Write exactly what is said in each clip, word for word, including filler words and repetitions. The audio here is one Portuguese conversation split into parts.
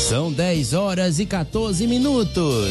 São dez horas e quatorze minutos.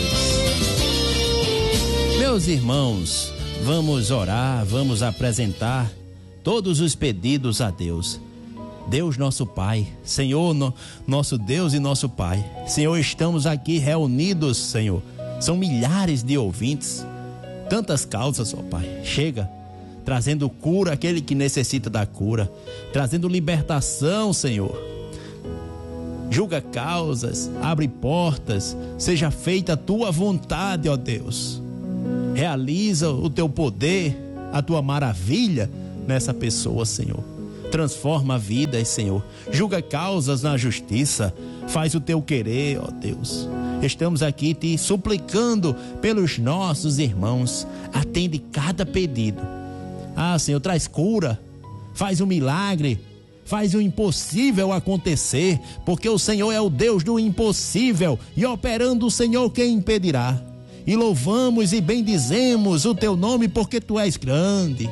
Meus irmãos, vamos orar, vamos apresentar todos os pedidos a Deus. Deus nosso Pai, Senhor, no, nosso Deus e nosso Pai. Senhor, estamos aqui reunidos, Senhor. São milhares de ouvintes, tantas causas, ó Pai. Chega, trazendo cura àquele que necessita da cura, trazendo libertação, Senhor. Julga causas, abre portas, seja feita a tua vontade, ó Deus. Realiza o teu poder, a tua maravilha nessa pessoa, Senhor. Transforma vidas, Senhor. Julga causas na justiça. Faz o teu querer, ó Deus. Estamos aqui te suplicando pelos nossos irmãos. Atende cada pedido. Ah, Senhor, traz cura. Faz um milagre. Faz o impossível acontecer. Porque o Senhor é o Deus do impossível. E operando o Senhor, quem impedirá? E louvamos e bendizemos o teu nome porque tu és grande.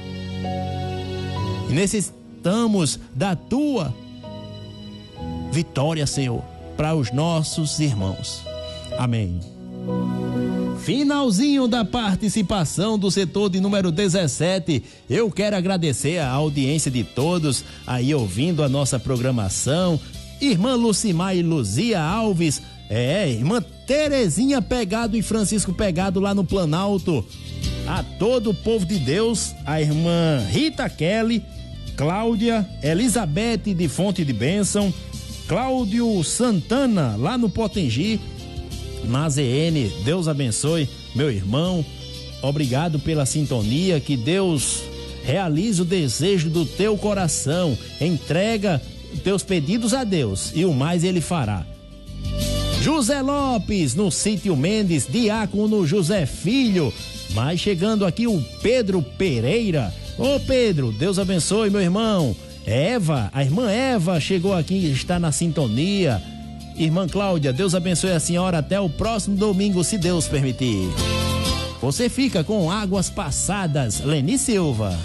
E necessitamos da tua vitória, Senhor, para os nossos irmãos. Amém. Finalzinho da participação do setor de número dezessete. Eu quero agradecer a audiência de todos aí ouvindo a nossa programação. Irmã Lucimar e Luzia Alves, é, irmã Terezinha Pegado e Francisco Pegado lá no Planalto. A todo o povo de Deus, a irmã Rita Kelly, Cláudia, Elizabeth de Fonte de Bênção, Cláudio Santana lá no Potengi, na Z N. Deus abençoe, meu irmão. Obrigado pela sintonia. Que Deus realize o desejo do teu coração. Entrega teus pedidos a Deus e o mais Ele fará. José Lopes no Sítio Mendes, diácono José Filho. Mas chegando aqui o Pedro Pereira. Ô Pedro, Deus abençoe, meu irmão. Eva, a irmã Eva chegou aqui, está na sintonia. Irmã Cláudia, Deus abençoe a senhora até o próximo domingo, se Deus permitir. Você fica com Águas Passadas, Leni Silva.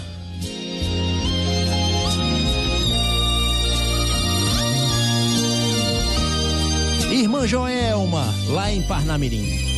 Irmã Joelma, lá em Parnamirim.